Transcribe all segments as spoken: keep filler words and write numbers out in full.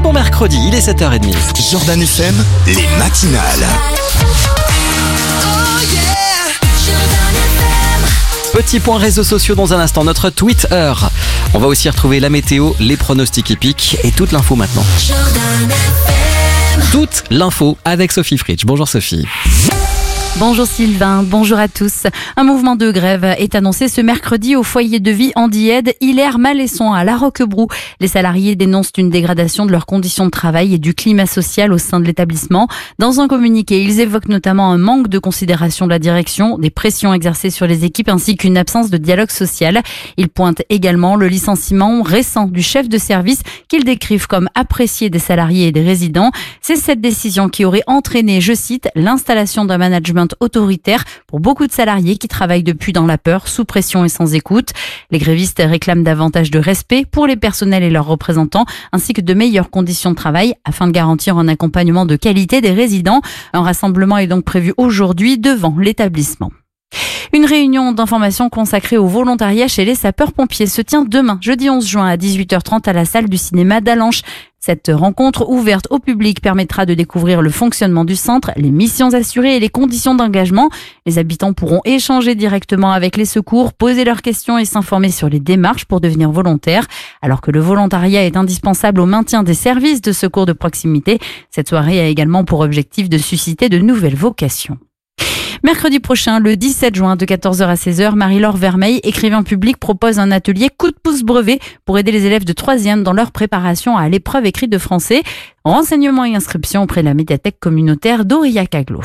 bon mercredi, il est sept heures trente. Jordan F M, les matinales. Petit point réseaux sociaux dans un instant, notre Twitter. On va aussi retrouver la météo, les pronostics épiques et toute l'info maintenant. Toute l'info avec Sophie Fritsch. Bonjour Sophie. Bonjour Sylvain, bonjour à tous. Un mouvement de grève est annoncé ce mercredi au foyer de vie Andy-Aide, Hilaire-Malesson à La Roquebrou. Les salariés dénoncent une dégradation de leurs conditions de travail et du climat social au sein de l'établissement. Dans un communiqué, ils évoquent notamment un manque de considération de la direction, des pressions exercées sur les équipes ainsi qu'une absence de dialogue social. Ils pointent également le licenciement récent du chef de service qu'ils décrivent comme apprécié des salariés et des résidents. C'est cette décision qui aurait entraîné, je cite, l'installation d'un management autoritaire pour beaucoup de salariés qui travaillent depuis dans la peur, sous pression et sans écoute. Les grévistes réclament davantage de respect pour les personnels et leurs représentants, ainsi que de meilleures conditions de travail afin de garantir un accompagnement de qualité des résidents. Un rassemblement est donc prévu aujourd'hui devant l'établissement. Une réunion d'information consacrée au volontariat chez les sapeurs-pompiers se tient demain, jeudi onze juin à dix-huit heures trente à la salle du cinéma d'Allanche. Cette rencontre ouverte au public permettra de découvrir le fonctionnement du centre, les missions assurées et les conditions d'engagement. Les habitants pourront échanger directement avec les secours, poser leurs questions et s'informer sur les démarches pour devenir volontaire. Alors que le volontariat est indispensable au maintien des services de secours de proximité, cette soirée a également pour objectif de susciter de nouvelles vocations. Mercredi prochain, le dix-sept juin, de quatorze heures à seize heures, Marie-Laure Vermeil, écrivain public, propose un atelier coup de pouce brevet pour aider les élèves de troisième dans leur préparation à l'épreuve écrite de français. Renseignements et inscriptions auprès de la médiathèque communautaire d'Aurillac-Aglo.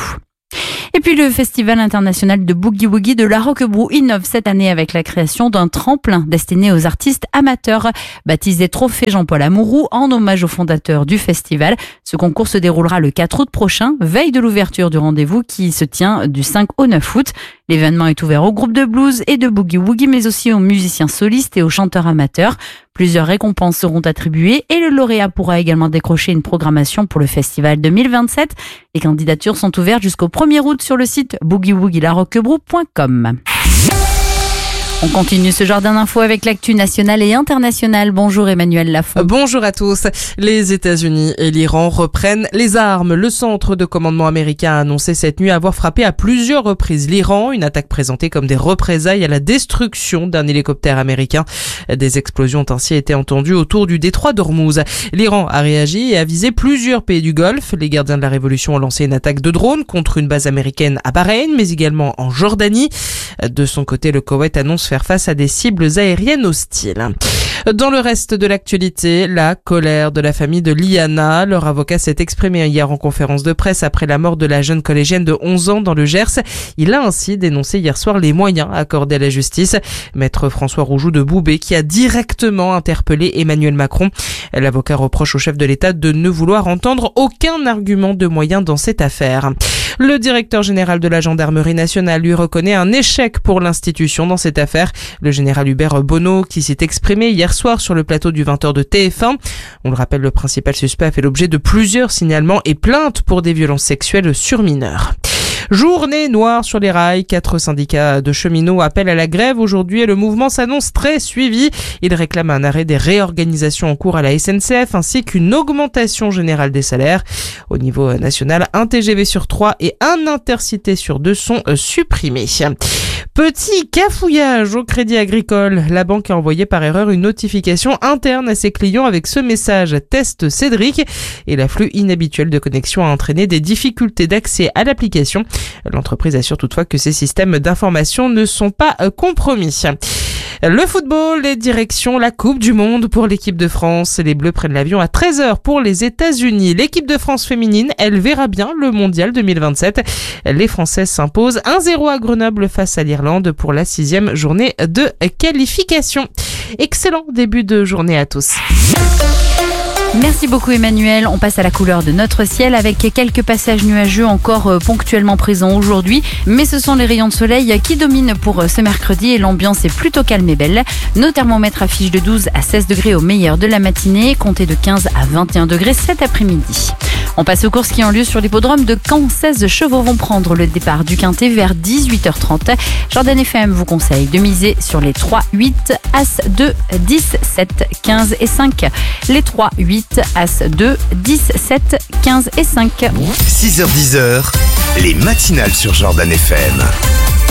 Et puis le Festival international de Boogie Woogie de La Roquebrou innove cette année avec la création d'un tremplin destiné aux artistes amateurs. Baptisé Trophée Jean-Paul Amouroux en hommage au fondateur du festival. Ce concours se déroulera le quatre août prochain, veille de l'ouverture du rendez-vous qui se tient du cinq au neuf août. L'événement est ouvert aux groupes de blues et de Boogie Woogie, mais aussi aux musiciens solistes et aux chanteurs amateurs. Plusieurs récompenses seront attribuées et le lauréat pourra également décrocher une programmation pour le festival deux mille vingt-sept. Les candidatures sont ouvertes jusqu'au premier août sur le site boogie woogie la roquebrou point com. On continue ce genre d'infos avec l'actu nationale et internationale. Bonjour Emmanuel Lafont. Bonjour à tous. Les États-Unis et l'Iran reprennent les armes. Le centre de commandement américain a annoncé cette nuit avoir frappé à plusieurs reprises l'Iran, une attaque présentée comme des représailles à la destruction d'un hélicoptère américain. Des explosions ont ainsi été entendues autour du détroit d'Ormuz. L'Iran a réagi et a visé plusieurs pays du Golfe. Les gardiens de la révolution ont lancé une attaque de drone contre une base américaine à Bahreïn, mais également en Jordanie. De son côté, le Koweït annonce faire face à des cibles aériennes hostiles. Dans le reste de l'actualité, la colère de la famille de Liana. Leur avocat s'est exprimé hier en conférence de presse après la mort de la jeune collégienne de onze ans dans le Gers. Il a ainsi dénoncé hier soir les moyens accordés à la justice. Maître François Roujoux de Boubé qui a directement interpellé Emmanuel Macron. L'avocat reproche au chef de l'État de ne vouloir entendre aucun argument de moyens dans cette affaire. Le directeur général de la gendarmerie nationale lui reconnaît un échec pour l'institution dans cette affaire. Le général Hubert Bonneau qui s'est exprimé hier soir sur le plateau du vingt heures de T F un. On le rappelle, le principal suspect a fait l'objet de plusieurs signalements et plaintes pour des violences sexuelles sur mineurs. Journée noire sur les rails. Quatre syndicats de cheminots appellent à la grève aujourd'hui et le mouvement s'annonce très suivi. Ils réclament un arrêt des réorganisations en cours à la S N C F ainsi qu'une augmentation générale des salaires. Au niveau national, un T G V sur trois et un intercité sur deux sont supprimés. Petit cafouillage au Crédit Agricole. La banque a envoyé par erreur une notification interne à ses clients avec ce message « Test Cédric » et l'afflux inhabituel de connexion a entraîné des difficultés d'accès à l'application. L'entreprise assure toutefois que ces systèmes d'information ne sont pas compromis. Le football est direction la Coupe du Monde pour l'équipe de France. Les Bleus prennent l'avion à treize heures pour les États-Unis. L'équipe de France féminine, elle verra bien le Mondial deux mille vingt-sept. Les Françaises s'imposent un zéro à Grenoble face à l'Irlande pour la sixième journée de qualification. Excellent début de journée à tous. Merci beaucoup Emmanuel. On passe à la couleur de notre ciel avec quelques passages nuageux encore ponctuellement présents aujourd'hui. Mais ce sont les rayons de soleil qui dominent pour ce mercredi et l'ambiance est plutôt calme et belle. Nos thermomètres affichent de douze à seize degrés au meilleur de la matinée, comptez de quinze à vingt et un degrés cet après-midi. On passe aux courses qui ont lieu sur l'hippodrome de Caen. seize chevaux vont prendre le départ du Quintet vers dix-huit heures trente. Jordan F M vous conseille de miser sur les trois, huit, As, deux, dix, sept, quinze et cinq. Les trois, huit, As, deux, dix, sept, quinze et cinq. six heures dix, les matinales sur Jordan F M.